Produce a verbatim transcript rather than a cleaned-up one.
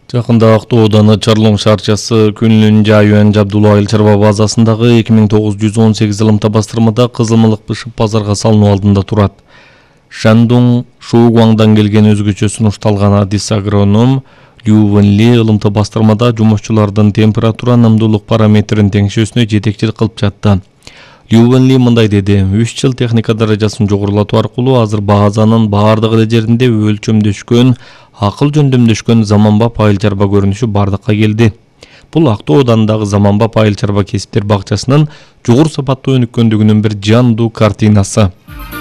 Жакында Актоо ауданы Чарлоң шаарчасы Күнүлүн Жайуан Жабдулла айыл чарба базасындагы эки миң тогуз жүз он сегиз ылымта бастырмада кызылмылык бышып базарга салынуу алдында турат. Шандун Шуугуаңдан келген өзгөчө сунушталган адис агроном Лю Венли ылымта бастырмада жумушчулардын температура нымдуулук параметрин теңшөөсүнө жетекчилик кылып жатты. Лю Венли мындай деди: үч жыл техника даражасын жогорулатуу аркылуу азыр базанын баардык эле жеринде өлчөмдөшкөн, акыл жөндөмдөшкөн заманбап айыл чарба көрүнүшү бардыкка келди. Бул Актоо ауданындагы заманбап айыл чарба кесиптер бакчасынын жогору сапаттуу өнүккөндүгүнүн бир жандуу картинасы.